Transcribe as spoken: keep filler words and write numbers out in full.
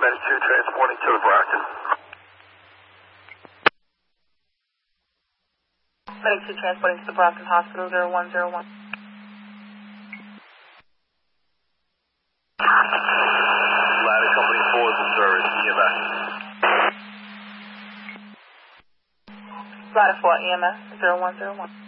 Medic two transporting to the Brockton. Medic two transporting to the Brockton Hospital, zero one zero one. Ladder Company four is in service, E M S. Ladder four, E M S, zero one zero one.